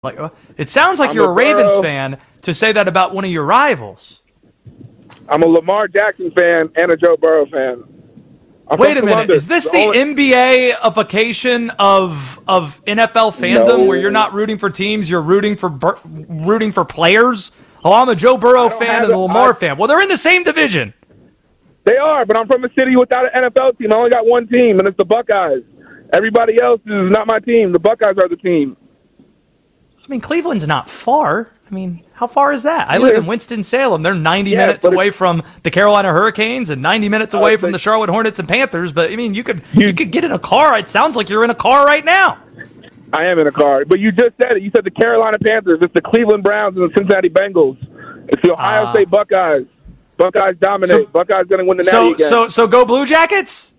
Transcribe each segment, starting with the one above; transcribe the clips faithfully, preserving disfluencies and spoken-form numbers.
Like, it sounds like I'm you're a, a Ravens Burrow. fan to say that about one of your rivals. I'm a Lamar Jackson fan and a Joe Burrow fan. I'm Wait from a minute, Columbus. is this The the only- N B A-ification of of N F L fandom, No. where you're not rooting for teams, you're rooting for bur- rooting for players? Oh, I'm a Joe Burrow don't fan have and a a- Lamar I- fan. Well, they're in the same division. They are, but I'm from a city without an N F L team. I only got one team, and it's the Buckeyes. Everybody else is not my team. The Buckeyes are the team. I mean, Cleveland's not far. I mean, how far is that? I live Yeah. in Winston-Salem. They're ninety Yeah, minutes but away it- from the Carolina Hurricanes and ninety minutes away Uh, from but- the Charlotte Hornets and Panthers. But, I mean, you could you, You- could get in a car. It sounds like you're in a car right now. I am in a car. But you just said it. You said the Carolina Panthers. It's the Cleveland Browns and the Cincinnati Bengals. It's the Ohio Ah. State Buckeyes. Buckeyes dominate. So- Buckeyes going to win the So, Natty again. so, so go Blue Jackets?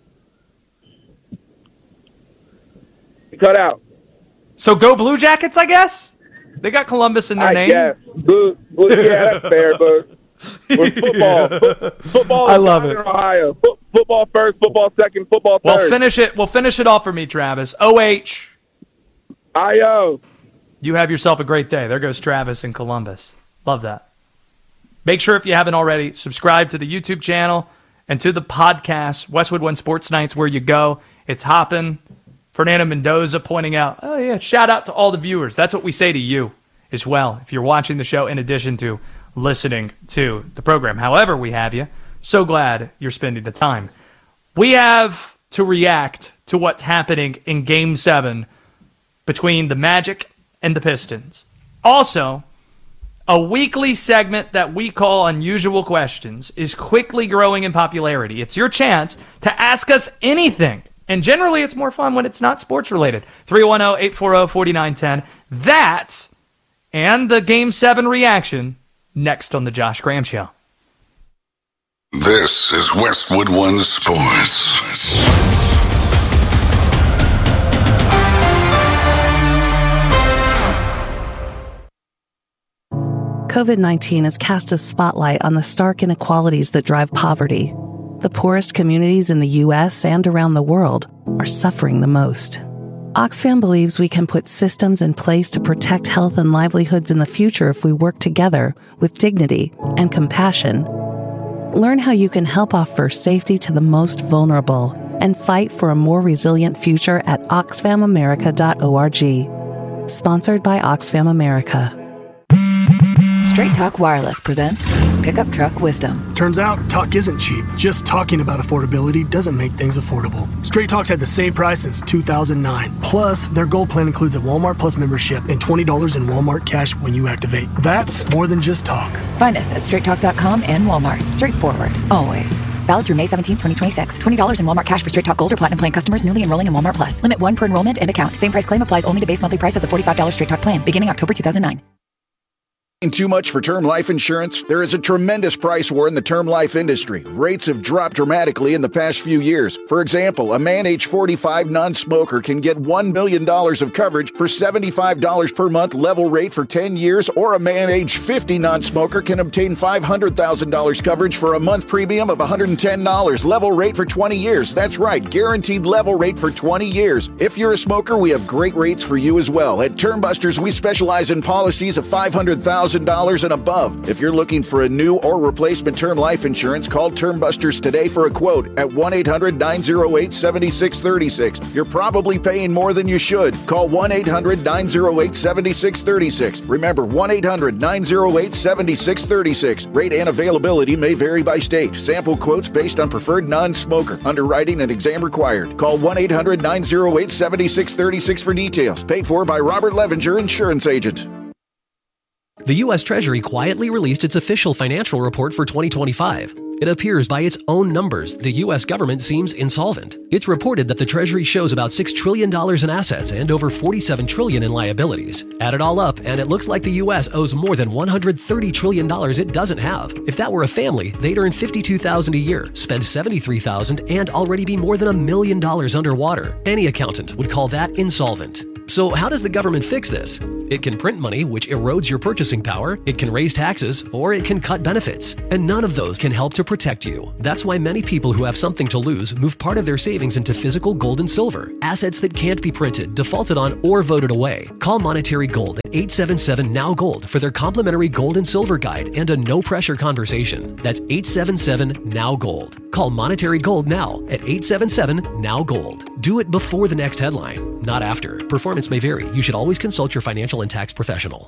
You cut out. So go Blue Jackets, I guess? They got Columbus in their I name. guess. Blue, blue, yeah, that's fair, but we're football. Fo- football is I love down it. in Ohio. Fo- football first, football second, football Well, third. finish it. Well, finish it off for me, Travis. O H. I O. You have yourself a great day. There goes Travis in Columbus. Love that. Make sure, if you haven't already, subscribe to the YouTube channel and to the podcast, Westwood One Sports Nights, where you go. It's hopping. Fernando Mendoza pointing out, oh, yeah, shout out to all the viewers. That's what we say to you as well, if you're watching the show in addition to listening to the program. However we have you, so glad you're spending the time. We have to react to what's happening in Game seven between the Magic and the Pistons. Also, a weekly segment that we call Unusual Questions is quickly growing in popularity. It's your chance to ask us anything. And generally, it's more fun when it's not sports-related. three one zero, eight four zero, four nine one zero. That and the Game seven reaction next on The Josh Graham Show. This is Westwood One Sports. COVID nineteen has cast a spotlight on the stark inequalities that drive poverty. The poorest communities in the U S and around the world are suffering the most. Oxfam believes we can put systems in place to protect health and livelihoods in the future if we work together with dignity and compassion. Learn how you can help offer safety to the most vulnerable and fight for a more resilient future at oxfam america dot org. Sponsored by Oxfam America. Straight Talk Wireless presents Pickup Truck Wisdom. Turns out, talk isn't cheap. Just talking about affordability doesn't make things affordable. Straight Talk's had the same price since two thousand nine. Plus, their Gold plan includes a Walmart Plus membership and twenty dollars in Walmart cash when you activate. That's more than just talk. Find us at straight talk dot com and Walmart. Straightforward, always. Valid through May seventeenth, twenty twenty-six. twenty dollars in Walmart cash for Straight Talk Gold or Platinum Plan customers newly enrolling in Walmart Plus. Limit one per enrollment and account. Same price claim applies only to base monthly price of the forty-five dollars Straight Talk plan, beginning October two thousand nine. Too much for term life insurance? There is a tremendous price war in the term life industry. Rates have dropped dramatically in the past few years. For example, a man age forty-five non-smoker can get one million dollars of coverage for seventy-five dollars per month level rate for ten years, or a man age fifty non-smoker can obtain five hundred thousand dollars coverage for a month premium of one hundred ten dollars level rate for twenty years. That's right, guaranteed level rate for twenty years. If you're a smoker, we have great rates for you as well. At Term Busters, we specialize in policies of five hundred thousand dollars and above. If you're looking for a new or replacement term life insurance, call Term Busters today for a quote at one eight hundred, nine oh eight, seven six three six. You're probably paying more than you should. Call one eight hundred, nine oh eight, seven six three six. Remember, one eight hundred, nine oh eight, seven six three six. Rate and availability may vary by state. Sample quotes based on preferred non-smoker. Underwriting and exam required. Call one eight hundred, nine oh eight, seven six three six for details. Paid for by Robert Levenger, Insurance Agent. The U S Treasury quietly released its official financial report for twenty twenty-five. It appears by its own numbers, the U S government seems insolvent. It's reported that the Treasury shows about six trillion dollars in assets and over forty-seven trillion dollars in liabilities. Add it all up, and it looks like the U S owes more than one hundred thirty trillion dollars it doesn't have. If that were a family, they'd earn fifty-two thousand dollars a year, spend seventy-three thousand dollars, and already be more than a million dollars underwater. Any accountant would call that insolvent. So how does the government fix this? It can print money, which erodes your purchasing power, it can raise taxes, or it can cut benefits. And none of those can help to protect you. That's why many people who have something to lose move part of their savings into physical gold and silver, assets that can't be printed, defaulted on, or voted away. Call Monetary Gold at eight seven seven, N O W Gold for their complimentary gold and silver guide and a no-pressure conversation. That's eight seven seven, N O W Gold. Call Monetary Gold now at eight seven seven, N O W Gold. Do it before the next headline, not after. Performance may vary. You should always consult your financial and tax professional.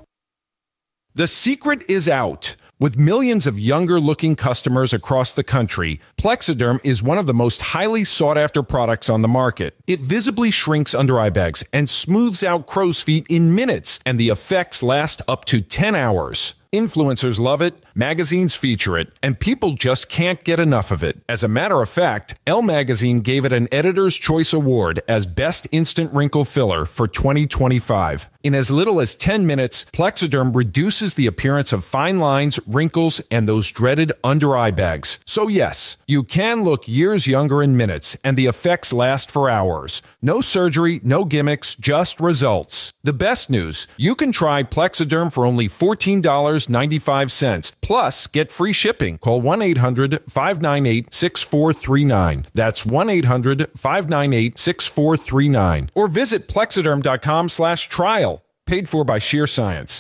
The secret is out. With millions of younger-looking customers across the country, Plexiderm is one of the most highly sought-after products on the market. It visibly shrinks under-eye bags and smooths out crow's feet in minutes, and the effects last up to ten hours. Influencers love it, magazines feature it, and people just can't get enough of it. As a matter of fact, Elle Magazine gave it an Editor's Choice Award as Best Instant Wrinkle Filler for twenty twenty-five. In as little as ten minutes, Plexiderm reduces the appearance of fine lines, wrinkles, and those dreaded under-eye bags. So yes, you can look years younger in minutes, and the effects last for hours. No surgery, no gimmicks, just results. The best news, you can try Plexiderm for only fourteen dollars and ninety-five cents. Plus, get free shipping. Call one eight hundred, five nine eight, six four three nine. That's one eight hundred, five nine eight, six four three nine. Or visit plexiderm.com slash trial. Paid for by Sheer Science.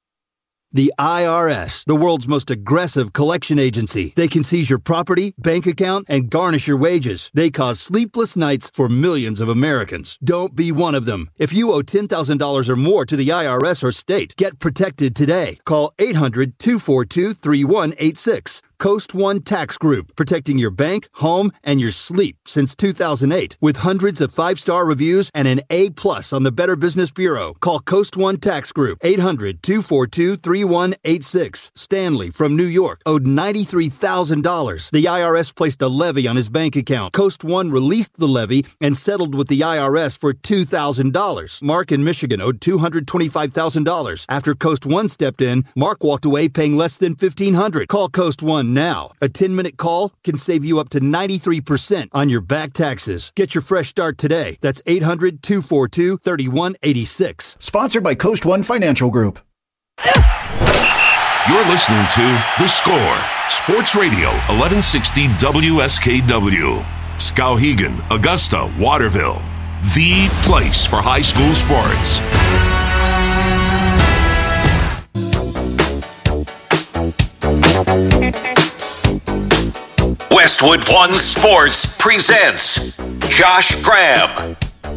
The I R S, the world's most aggressive collection agency. They can seize your property, bank account, and garnish your wages. They cause sleepless nights for millions of Americans. Don't be one of them. If you owe ten thousand dollars or more to the I R S or state, get protected today. Call eight hundred, two four two, three one eight six. Coast One Tax Group, protecting your bank, home, and your sleep since two thousand eight. With hundreds of five-star reviews and an A plus on the Better Business Bureau. Call Coast One Tax Group, eight hundred, two four two, three one eight six. Stanley from New York owed ninety-three thousand dollars. The I R S placed a levy on his bank account. Coast One released the levy and settled with the I R S for two thousand dollars. Mark in Michigan owed two hundred twenty-five thousand dollars. After Coast One stepped in, Mark walked away paying less than fifteen hundred dollars. Call Coast One now. A ten-minute call can save you up to ninety-three percent on your back taxes. Get your fresh start today. That's eight hundred, two four two, three one eight six. Sponsored by Coast One Financial Group. You're listening to The Score, Sports Radio, eleven sixty W S K W. Skowhegan, Augusta, Waterville. The place for high school sports. Westwood One Sports presents Josh Graham.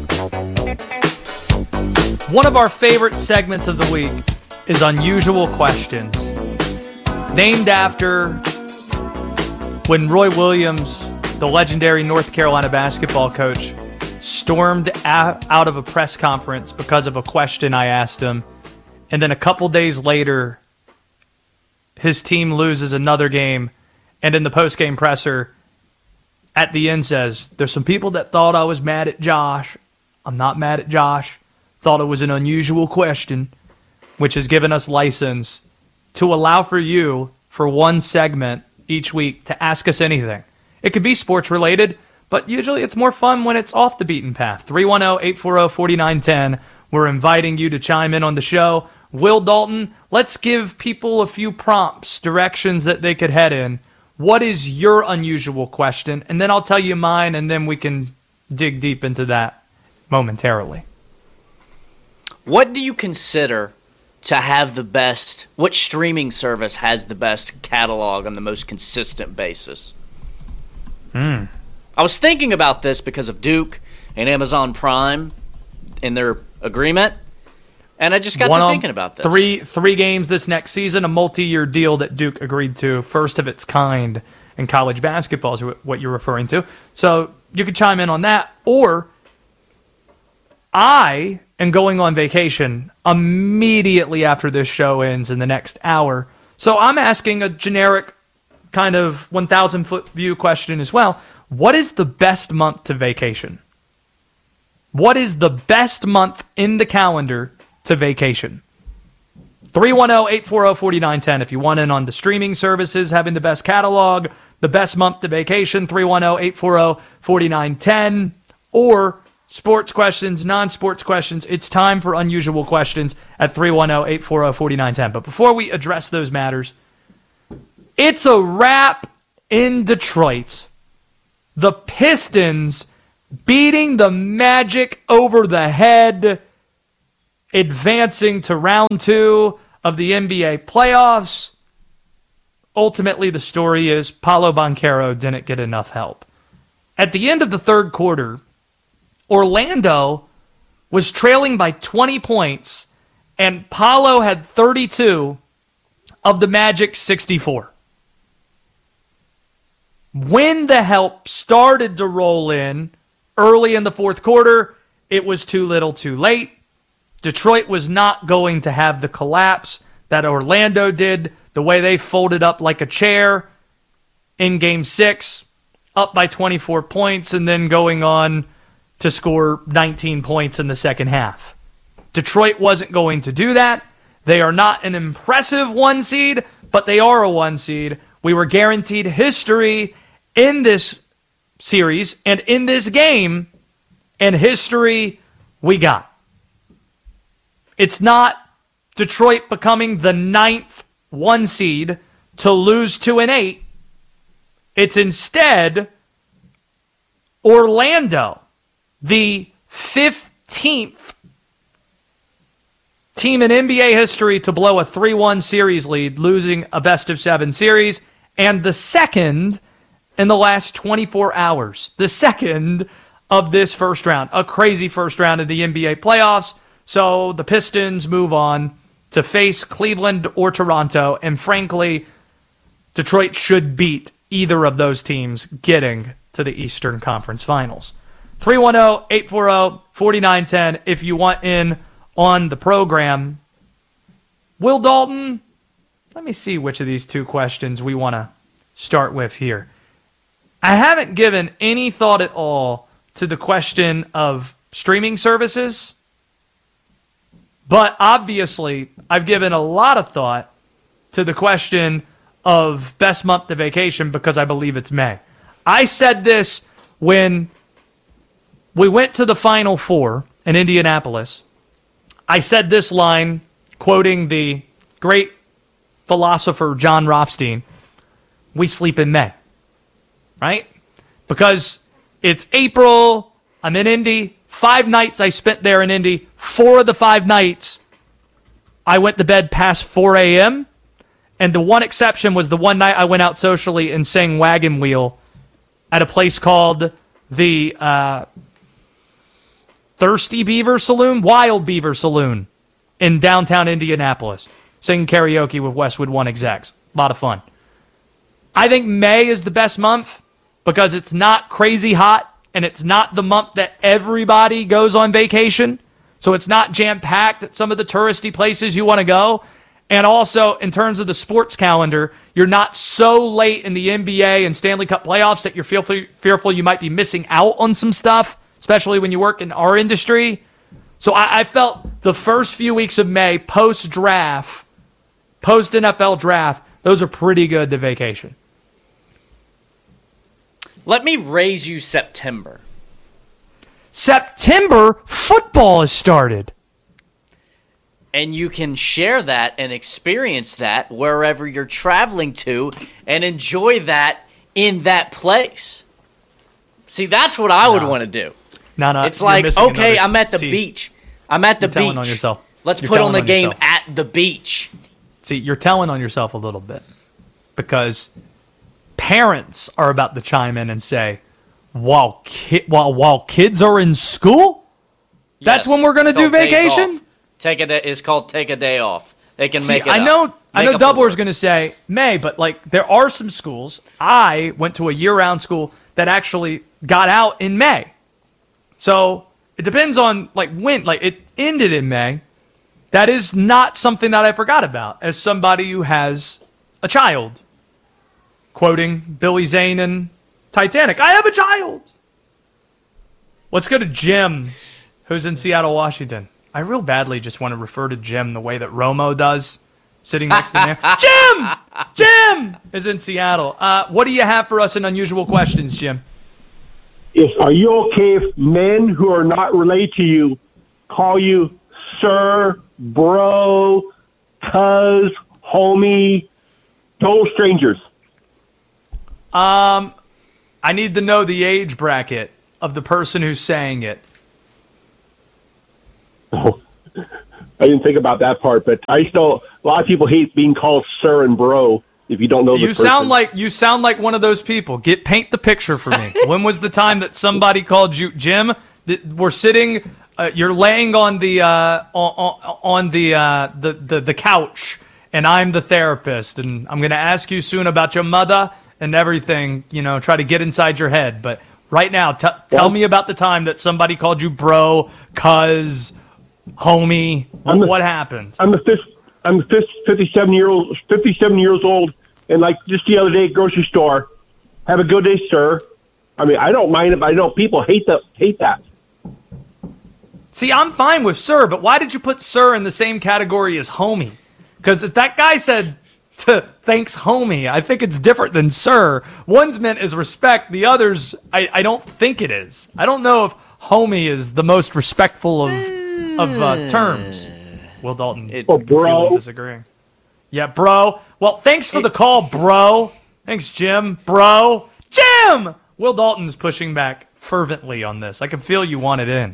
One of our favorite segments of the week is Unusual Questions. Named after when Roy Williams, the legendary North Carolina basketball coach, stormed out of a press conference because of a question I asked him. And then a couple days later, his team loses another game. And in the post-game presser, at the end says, there's some people that thought I was mad at Josh. I'm not mad at Josh. Thought it was an unusual question, which has given us license to allow for you, for one segment each week, to ask us anything. It could be sports-related, but usually it's more fun when it's off the beaten path. three one zero, eight four zero, four nine one zero. We're inviting you to chime in on the show. Will Dalton, let's give people a few prompts, directions that they could head in. What is your unusual question? And then I'll tell you mine, and then we can dig deep into that momentarily. What do you consider to have the best, what streaming service has the best catalog on the most consistent basis? Hmm. I was thinking about this because of Duke and Amazon Prime in their agreement, and I just got One to on thinking about this. Three three games this next season, a multi-year deal that Duke agreed to, first of its kind in college basketball is what you're referring to. So you could chime in on that, or I am going on vacation immediately after this show ends in the next hour. So I'm asking a generic kind of one thousand foot view question as well. What is the best month to vacation? What is the best month in the calendar to vacation? three one zero, eight four zero, four nine one zero if you want in on the streaming services having the best catalog, the best month to vacation, three one zero, eight four zero, four nine one zero, or sports questions, non-sports questions. It's time for unusual questions at three one zero, eight four zero, four nine one zero. But before we address those matters, it's a wrap in Detroit. The Pistons beating the Magic over the head, advancing to round two of the N B A playoffs. Ultimately, the story is Paolo Banchero didn't get enough help. At the end of the third quarter, Orlando was trailing by twenty points, and Paolo had thirty-two of the Magic's sixty-four. When the help started to roll in early in the fourth quarter, it was too little too late. Detroit was not going to have the collapse that Orlando did, the way they folded up like a chair in game six, up by twenty-four points, and then going on to score nineteen points in the second half. Detroit wasn't going to do that. They are not an impressive one seed, but they are a one seed. We were guaranteed history in this series and in this game, and history we got. It's not Detroit becoming the ninth one seed to lose to an eight. It's instead Orlando, the fifteenth team in N B A history to blow a three one series lead, losing a best of seven series, and the second in the last twenty-four hours. The second of this first round. A crazy first round of the N B A playoffs. So the Pistons move on to face Cleveland or Toronto, and frankly, Detroit should beat either of those teams getting to the Eastern Conference Finals. three one zero, eight four zero, four nine one zero if you want in on the program. Will Dalton, let me see which of these two questions we want to start with here. I haven't given any thought at all to the question of streaming services, but obviously I've given a lot of thought to the question of best month to vacation because I believe it's May. I said this when we went to the Final Four in Indianapolis. I said this line, quoting the great philosopher John Rothstein, we sleep in May, right? Because it's April, I'm in Indy, five nights I spent there in Indy, four of the five nights I went to bed past four a.m., and the one exception was the one night I went out socially and sang Wagon Wheel at a place called the uh, Thirsty Beaver Saloon, Wild Beaver Saloon in downtown Indianapolis, singing karaoke with Westwood One execs. A lot of fun. I think May is the best month because it's not crazy hot and it's not the month that everybody goes on vacation. So it's not jam-packed at some of the touristy places you want to go. And also, in terms of the sports calendar, you're not so late in the N B A and Stanley Cup playoffs that you're fearful, fearful you might be missing out on some stuff, especially when you work in our industry. So I, I felt the first few weeks of May, post-draft, post-N F L draft, those are pretty good to vacation. Let me raise you September. September, football has started. And you can share that and experience that wherever you're traveling to and enjoy that in that place. See, that's what I would no. want to do. No, no, it's like, okay, another, I'm at the see, beach. I'm at the you're telling beach. On yourself. Let's you're put on the on game yourself. at the beach. See, you're telling on yourself a little bit because parents are about to chime in and say, while ki- while while kids are in school, that's yes, when we're going to do vacation. Take a day. It's called take a day off. They can See, make it. I know. Up. I make know. Doubler's going to say May, but like there are some schools. I went to a year-round school that actually got out in May, so it depends on like when. Like it ended in May. That is not something that I forgot about as somebody who has a child. Quoting Billy Zane and Titanic. I have a child. Let's go to Jim, who's in Seattle, Washington. I real badly just want to refer to Jim the way that Romo does, sitting next to me. Jim! Jim is in Seattle. Uh, what do you have for us in unusual questions, Jim? Is, are you okay if men who are not related to you call you sir, bro, cuz, homie, total strangers? Um, I need to know the age bracket of the person who's saying it. Oh, I didn't think about that part, but I still, a lot of people hate being called sir and bro if you don't know the You person. sound like you sound like one of those people. Get paint the picture for me. When was the time that somebody called you Jim? That we're sitting, uh, you're laying on the uh, on, on the, uh, the the the couch, and I'm the therapist, and I'm going to ask you soon about your mother and everything. You know, try to get inside your head. But right now, t- tell me about the time that somebody called you bro, cuz, homie. I'm the, what happened? I'm the fifth, I'm the fifty-seven year old, fifty-seven years old. And like just the other day, grocery store, have a good day, sir. I mean, I don't mind it, but I know people hate that. Hate that. See, I'm fine with sir, but why did you put sir in the same category as homie? Because if that guy said, to, thanks, homie, I think it's different than sir. One's meant as respect. The other's, I, I don't think it is. I don't know if homie is the most respectful of of uh, terms. Will Dalton it, or bro. disagreeing. Yeah, bro. Well, thanks for the call, bro. Thanks, Jim. Bro. Jim! Will Dalton's pushing back fervently on this. I can feel you want it in.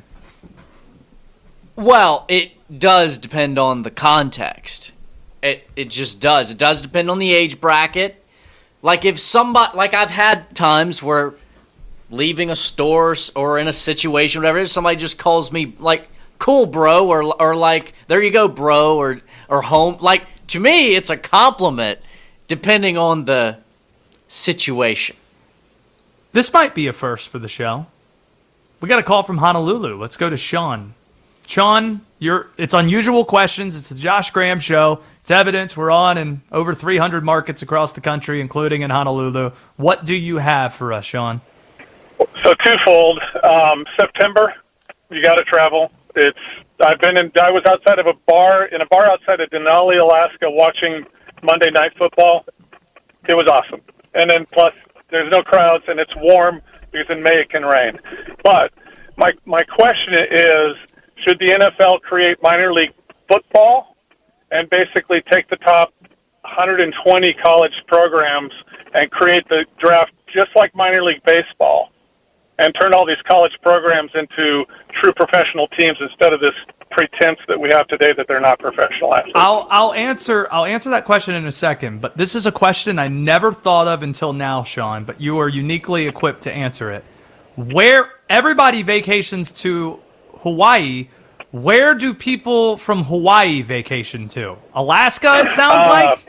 Well, it does depend on the context. It it just does. It does depend on the age bracket. Like if somebody, like I've had times where leaving a store or in a situation, whatever it is, somebody just calls me like, cool, bro, or or like, there you go, bro, or or home. Like, to me, it's a compliment depending on the situation. This might be a first for the show. We got a call from Honolulu. Let's go to Sean. Sean, you're, it's Unusual Questions. It's the Josh Graham Show. It's evidence. We're on in over three hundred markets across the country, including in Honolulu. What do you have for us, Sean? So twofold. Um, September, you got to travel. It's I've been in. I was outside of a bar in a bar outside of Denali, Alaska, watching Monday Night Football. It was awesome. And then plus, there's no crowds and it's warm because in May it can rain. But my my question is, should the N F L create minor league football and basically take the top one hundred twenty college programs and create the draft just like minor league baseball? And turn all these college programs into true professional teams instead of this pretense that we have today that they're not professional athletes. I'll I'll answer I'll answer that question in a second, but this is a question I never thought of until now, Sean, but you are uniquely equipped to answer it. Where everybody vacations to Hawaii, where do people from Hawaii vacation to? Alaska, it sounds uh, like?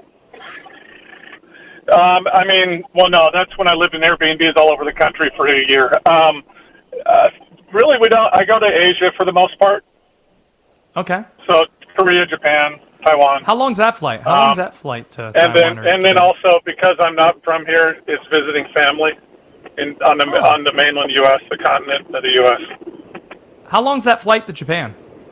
Um, I mean, well, no, that's when I lived in Airbnbs all over the country for a year. Um, uh, really, we don't. I go to Asia for the most part. Okay. So Korea, Japan, Taiwan. How long's that flight? How um, long's that flight to and Taiwan? then, or and then also because I'm not from here, it's visiting family in on the oh. on the mainland U S, the continent of the U S. How long's that flight to Japan?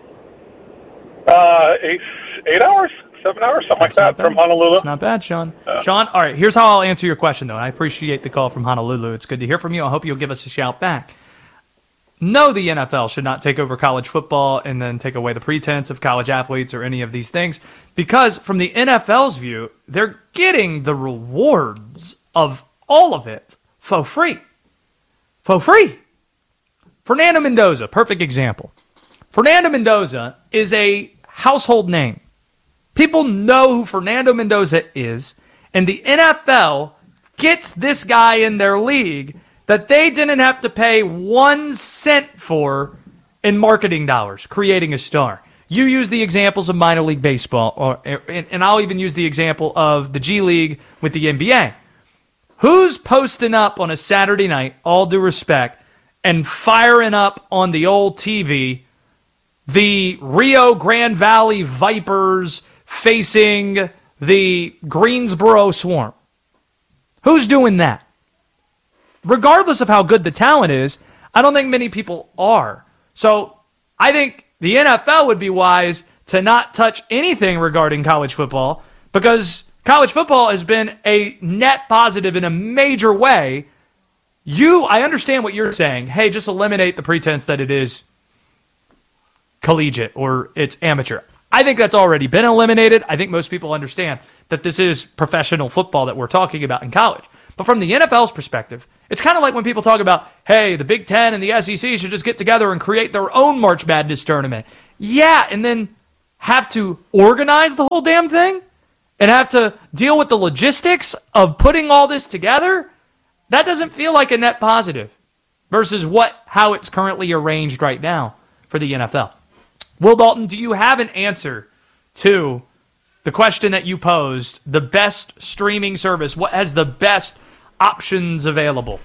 Uh, eight eight hours. Seven hours, something That's like that, from Honolulu. It's not bad, Sean. Uh, Sean, all right, here's how I'll answer your question, though. I appreciate the call from Honolulu. It's good to hear from you. I hope you'll give us a shout back. No, the N F L should not take over college football and then take away the pretense of college athletes or any of these things, because from the N F L's view, they're getting the rewards of all of it for free. For free. Fernando Mendoza, perfect example. Fernando Mendoza is a household name. People know who Fernando Mendoza is, and the N F L gets this guy in their league that they didn't have to pay one cent for in marketing dollars, creating a star. You use the examples of minor league baseball, or and I'll even use the example of the G League with the N B A. Who's posting up on a Saturday night, all due respect, and firing up on the old T V the Rio Grande Valley Vipers facing the Greensboro Swarm? Who's doing that? Regardless of how good the talent is, I don't think many people are. So I think the N F L would be wise to not touch anything regarding college football, because college football has been a net positive in a major way You, I understand what you're saying. Hey, just eliminate the pretense that it is collegiate or it's amateur. I think that's already been eliminated. I think most people understand that this is professional football that we're talking about in college. But from the N F L's perspective, it's kind of like when people talk about, hey, the Big Ten and the S E C should just get together and create their own March Madness tournament. Yeah, and then have to organize the whole damn thing and have to deal with the logistics of putting all this together. That doesn't feel like a net positive versus what how it's currently arranged right now for the N F L. Will Dalton, do you have an answer to the question that you posed? The best streaming service, what has the best options available?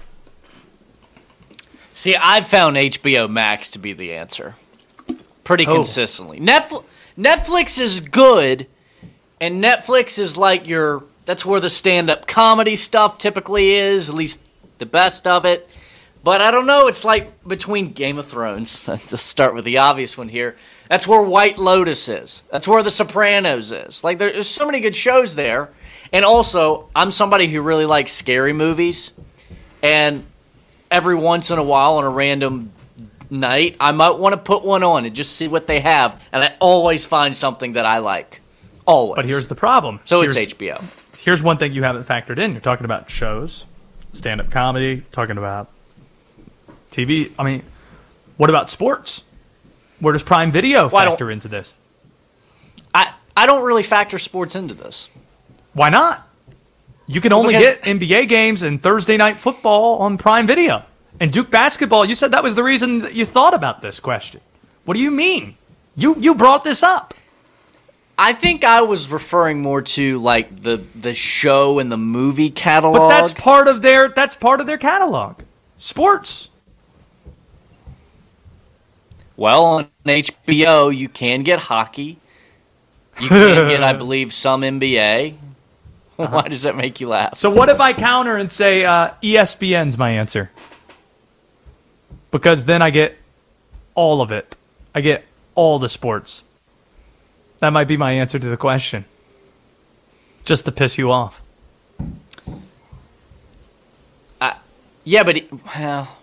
See, I've found H B O Max to be the answer pretty oh. consistently. Netflix, Netflix is good, and Netflix is like your, that's where the stand-up comedy stuff typically is, at least the best of it. But I don't know, it's like between Game of Thrones, to start with the obvious one here, that's where White Lotus is. That's where The Sopranos is. Like, there's so many good shows there. And also, I'm somebody who really likes scary movies. And every once in a while, on a random night, I might want to put one on and just see what they have. And I always find something that I like. Always. But here's the problem. So here's, it's H B O. Here's one thing you haven't factored in. You're talking about shows, stand-up comedy, talking about T V. I mean, what about sports? Where does Prime Video well, factor into this? I, I don't really factor sports into this. Why not? You can only because, get N B A games and Thursday Night Football on Prime Video. And Duke basketball, you said that was the reason that you thought about this question. What do you mean? You you brought this up. I think I was referring more to like the the show and the movie catalog. But that's part of their that's part of their catalog. Sports. Well, on H B O, you can get hockey. You can get, I believe, some N B A. Uh-huh. Why does that make you laugh? So what if I counter and say uh, E S P N's my answer? Because then I get all of it. I get all the sports. That might be my answer to the question. Just to piss you off. Uh, yeah, but, it, well,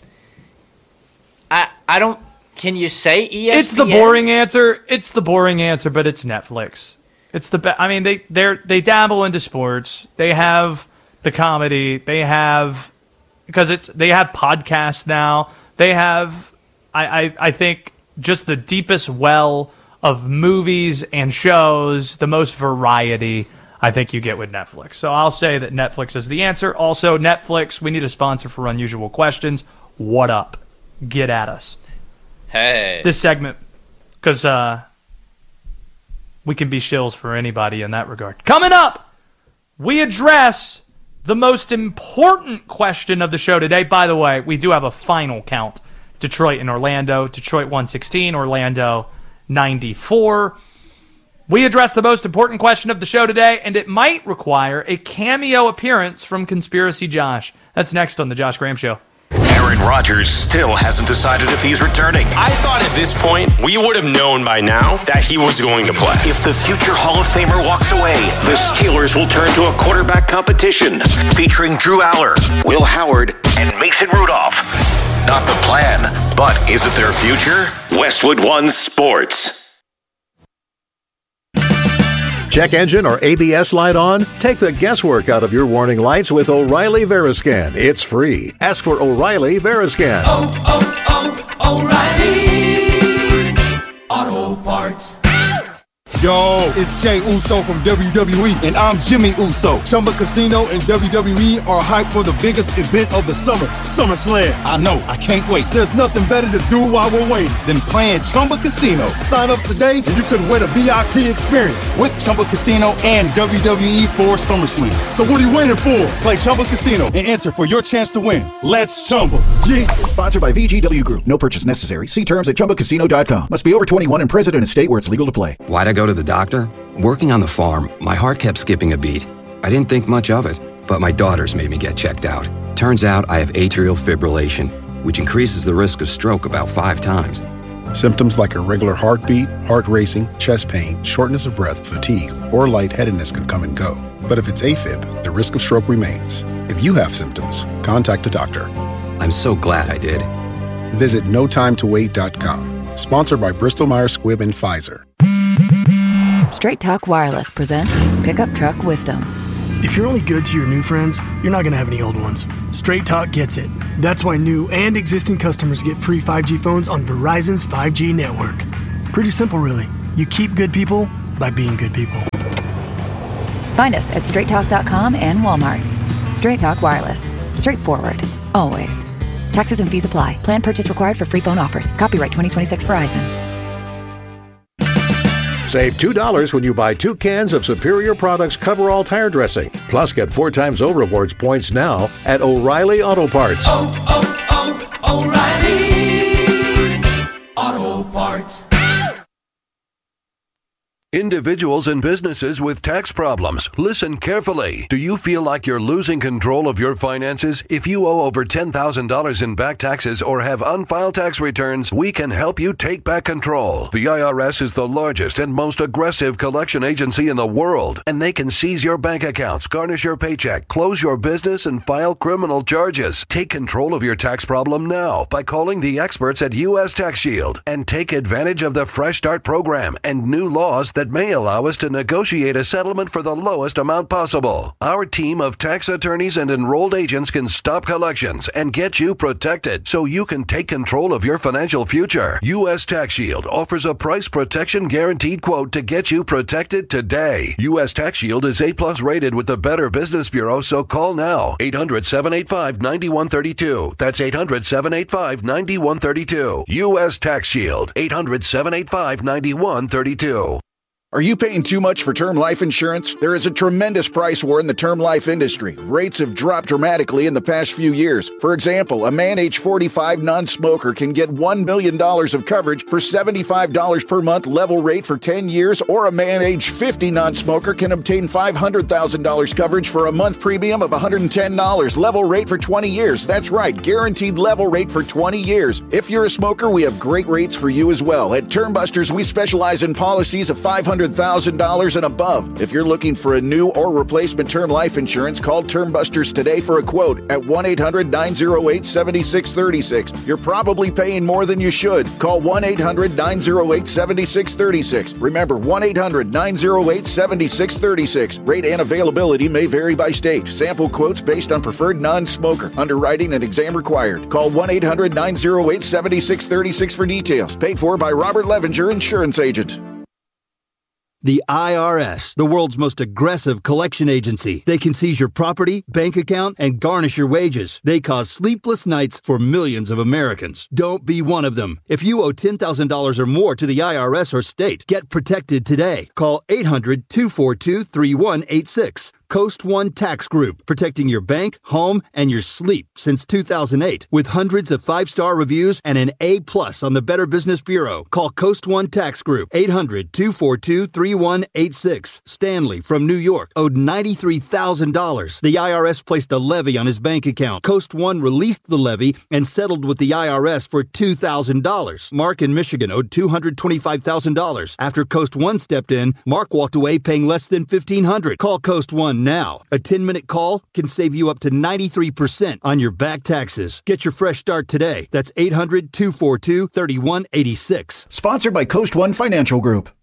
I I don't... Can you say E S P N? It's the boring answer. It's the boring answer, but it's Netflix. It's the be- I mean, they they they dabble into sports. They have the comedy. They have because it's they have podcasts now. They have I, I I think just the deepest well of movies and shows, the most variety I think you get with Netflix. So I'll say that Netflix is the answer. Also, Netflix, we need a sponsor for Unusual Questions. What up? Get at us. Hey. This segment, because uh, we can be shills for anybody in that regard. Coming up, we address the most important question of the show today. By the way, we do have a final count. Detroit and Orlando. Detroit one sixteen, Orlando ninety-four. We address the most important question of the show today, and it might require a cameo appearance from Conspiracy Josh. That's next on The Josh Graham Show. Aaron Rodgers still hasn't decided if he's returning. I thought at this point we would have known by now that he was going to play. If the future Hall of Famer walks away, the Steelers will turn to a quarterback competition featuring Drew Aller, Will Howard, and Mason Rudolph. Not the plan, but is it their future? Westwood One Sports. Check engine or A B S light on? Take the guesswork out of your warning lights with O'Reilly Veriscan. It's free. Ask for O'Reilly Veriscan. Oh, oh, oh, O'Reilly Auto Parts. Yo, it's Jay Uso from W W E, and I'm Jimmy Uso. Chumba Casino and W W E are hyped for the biggest event of the summer, SummerSlam. I know, I can't wait. There's nothing better to do while we're waiting than playing Chumba Casino. Sign up today and you could win a V I P experience with Chumba Casino and W W E for SummerSlam. So what are you waiting for? Play Chumba Casino and enter for your chance to win. Let's Chumba. Yeah. Sponsored by V G W Group. No purchase necessary. See terms at chumba casino dot com. Must be over twenty-one and present in a state where it's legal to play. Why'd I go to the doctor? Working on the farm, my heart kept skipping a beat. I didn't think much of it, but my daughters made me get checked out. Turns out I have atrial fibrillation, which increases the risk of stroke about five times. Symptoms like irregular heartbeat, heart racing, chest pain, shortness of breath, fatigue, or lightheadedness can come and go. But if it's AFib, the risk of stroke remains. If If you have symptoms, contact a doctor. I'm so glad I did. Visit no time to wait dot com. Sponsored by Bristol Myers Squibb and Pfizer. Straight Talk Wireless presents Pickup Truck Wisdom. If you're only good to your new friends, you're not going to have any old ones. Straight Talk gets it. That's why new and existing customers get free five G phones on Verizon's five G network. Pretty simple, really. You keep good people by being good people. Find us at straight talk dot com and Walmart. Straight Talk Wireless. Straightforward. Always. Taxes and fees apply. Plan purchase required for free phone offers. Copyright twenty twenty-six Verizon. Save two dollars when you buy two cans of Superior Products Coverall Tire Dressing. Plus, get four times O Rewards points now at O'Reilly Auto Parts. Oh, oh, oh, O'Reilly Auto Parts. Individuals and businesses with tax problems, listen carefully. Do you feel like you're losing control of your finances? If you owe over ten thousand dollars in back taxes or have unfiled tax returns, we can help you take back control. The I R S is the largest and most aggressive collection agency in the world, and they can seize your bank accounts, garnish your paycheck, close your business, and file criminal charges. Take control of your tax problem now by calling the experts at U S Tax Shield and take advantage of the Fresh Start program and new laws that may allow us to negotiate a settlement for the lowest amount possible. Our team of tax attorneys and enrolled agents can stop collections and get you protected so you can take control of your financial future. U S Tax Shield offers a price protection guaranteed quote to get you protected today. U S Tax Shield is A plus rated with the Better Business Bureau, so call now. eight hundred, seven eight five, nine one three two. That's eight hundred, seven eight five, nine one three two. U S Tax Shield. eight hundred, seven eight five, nine one three two. Are you paying too much for term life insurance? There is a tremendous price war in the term life industry. Rates have dropped dramatically in the past few years. For example, a man age forty-five non-smoker can get one million dollars of coverage for seventy-five dollars per month level rate for ten years, or a man age fifty non-smoker can obtain five hundred thousand dollars coverage for a month premium of one hundred ten dollars level rate for twenty years. That's right, guaranteed level rate for twenty years. If you're a smoker, we have great rates for you as well. At Term Busters, we specialize in policies of five hundred thousand dollars and above. If you're looking for a new or replacement term life insurance, call Term Busters today for a quote at one eight hundred, nine oh eight, seven six three six. You're probably paying more than you should. Call one eight hundred, nine oh eight, seven six three six. Remember, one eight hundred, nine oh eight, seven six three six. Rate and availability may vary by state. Sample quotes based on preferred non-smoker. Underwriting and exam required. Call one eight hundred, nine oh eight, seven six three six for details. Paid for by Robert Levenger, Insurance Agent. The I R S, the world's most aggressive collection agency. They can seize your property, bank account, and garnish your wages. They cause sleepless nights for millions of Americans. Don't be one of them. If you owe ten thousand dollars or more to the I R S or state, get protected today. Call eight hundred, two four two, three one eight six. Coast One Tax Group, protecting your bank, home, and your sleep since two thousand eight. With hundreds of five-star reviews and an A plus on the Better Business Bureau. Call Coast One Tax Group, eight hundred, two four two, three one eight six. Stanley from New York owed ninety-three thousand dollars. The I R S placed a levy on his bank account. Coast One released the levy and settled with the I R S for two thousand dollars. Mark in Michigan owed two hundred twenty-five thousand dollars. After Coast One stepped in, Mark walked away paying less than fifteen hundred dollars. Call Coast One now. A ten-minute call can save you up to ninety-three percent on your back taxes. Get your fresh start today. That's eight hundred, two four two, three one eight six. Sponsored by Coast One Financial Group.